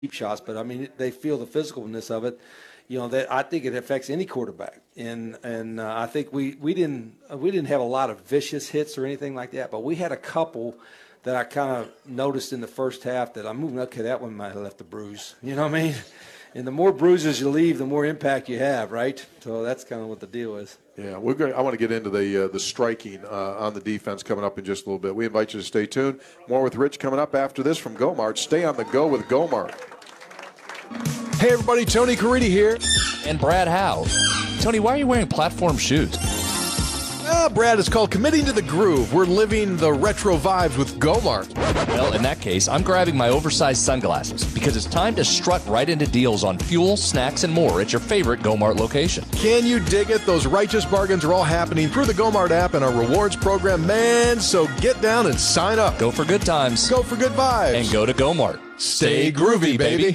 deep shots, but I mean they feel the physicalness of it. That I think it affects any quarterback, and I think we didn't have a lot of vicious hits or anything like that, but we had a couple that I kind of noticed in the first half that I'm moving. Okay, that one might have left a bruise. You know what I mean? And the more bruises you leave, the more impact you have, right? So that's kind of what the deal is. Yeah, I want to get into the striking on the defense coming up in just a little bit. We invite you to stay tuned. More with Rich coming up after this from Gomart. Stay on the go with Gomart. Hey everybody, Tony Caridi here. And Brad Howe. Tony, why are you wearing platform shoes? Brad, it's called Committing to the Groove. We're living the retro vibes with Gomart. Well, in that case, I'm grabbing my oversized sunglasses because it's time to strut right into deals on fuel, snacks, and more at your favorite Gomart location. Can you dig it? Those righteous bargains are all happening through the Gomart app and our rewards program, man. So get down and sign up. Go for good times. Go for good vibes. And go to Gomart. Stay groovy, baby.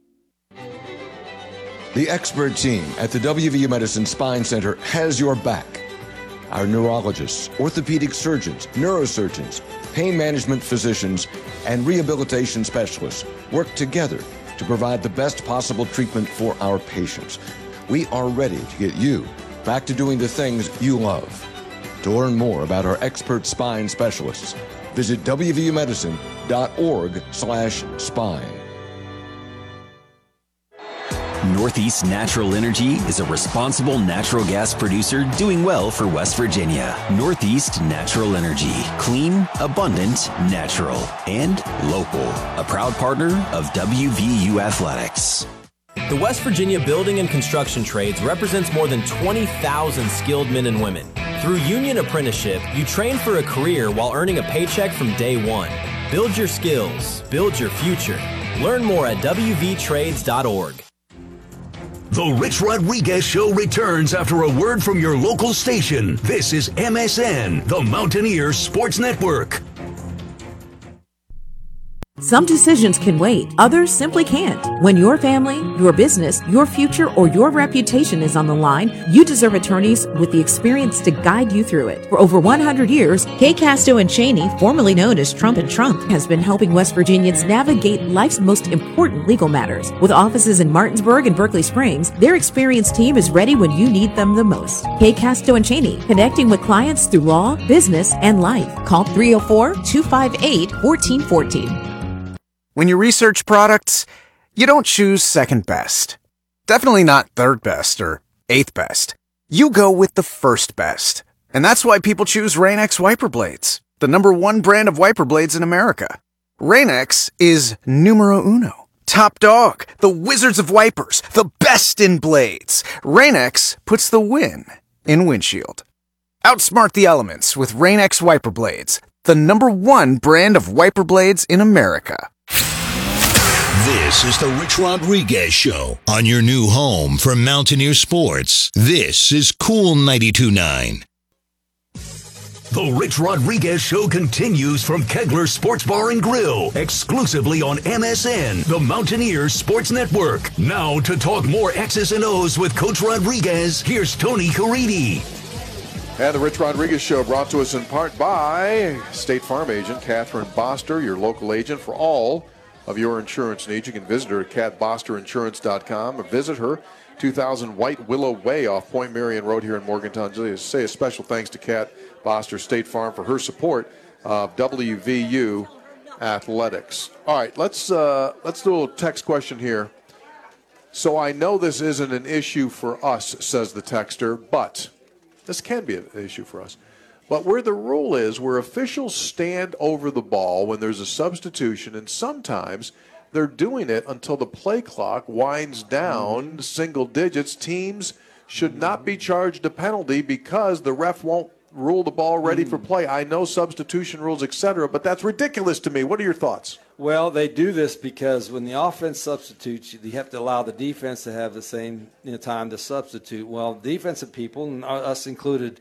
The expert team at the WVU Medicine Spine Center has your back. Our neurologists, orthopedic surgeons, neurosurgeons, pain management physicians, and rehabilitation specialists work together to provide the best possible treatment for our patients. We are ready to get you back to doing the things you love. To learn more about our expert spine specialists, visit wvumedicine.org/spine. Northeast Natural Energy is a responsible natural gas producer doing well for West Virginia. Northeast Natural Energy. Clean, abundant, natural, and local. A proud partner of WVU Athletics. The West Virginia Building and Construction Trades represents more than 20,000 skilled men and women. Through union apprenticeship, you train for a career while earning a paycheck from day one. Build your skills. Build your future. Learn more at wvtrades.org. The Rich Rodriguez Show returns after a word from your local station. This is MSN, the Mountaineers Sports Network. Some decisions can wait, others simply can't. When your family, your business, your future, or your reputation is on the line, you deserve attorneys with the experience to guide you through it. For over 100 years, Kay Casto and Cheney, formerly known as Trump and Trump, has been helping West Virginians navigate life's most important legal matters. With offices in Martinsburg and Berkeley Springs, their experienced team is ready when you need them the most. Kay Casto and Cheney, connecting with clients through law, business, and life. Call 304-258-1414. When you research products, you don't choose second best. Definitely not third best or eighth best. You go with the first best. And that's why people choose Rain-X wiper blades, the #1 brand of wiper blades in America. Rain-X is numero uno. Top dog, the wizards of wipers, the best in blades. Rain-X puts the win in windshield. Outsmart the elements with Rain-X wiper blades, the #1 brand of wiper blades in America. This is the Rich Rodriguez Show on your new home for Mountaineer Sports. This is Cool 92.9. The Rich Rodriguez Show continues from Kegler Sports Bar and Grill, exclusively on MSN, the Mountaineers Sports Network. Now to talk more X's and O's with Coach Rodriguez, here's Tony Caridi. And the Rich Rodriguez Show brought to us in part by State Farm agent Catherine Boster, your local agent for all of your insurance needs. You can visit her at catbosterinsurance.com or visit her 2000 White Willow Way off Point Marion Road here in Morgantown. Just say a special thanks to Cat Boster State Farm for her support of WVU Athletics. All right, let's do a little text question here. So I know this isn't an issue for us, says the texter, but this can be an issue for us. But where the rule is, where officials stand over the ball when there's a substitution, and sometimes they're doing it until the play clock winds down single digits, teams should not be charged a penalty because the ref won't rule the ball ready for play. I know substitution rules, etc., but that's ridiculous to me. What are your thoughts? Well, they do this because when the offense substitutes, you have to allow the defense to have the same time to substitute. Well, defensive people, and us included,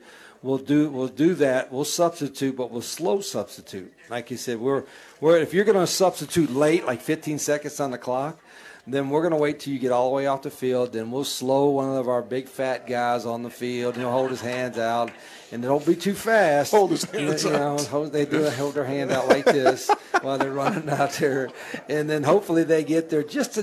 we'll do that. We'll substitute, but we'll slow substitute. Like you said, we're if you're going to substitute late, like 15 seconds on the clock, then we're going to wait till you get all the way off the field. Then we'll slow one of our big fat guys on the field. He'll hold his hands out, and don't be too fast. Hold his hands out. Hold their hand out like this while they're running out there, and then hopefully they get there just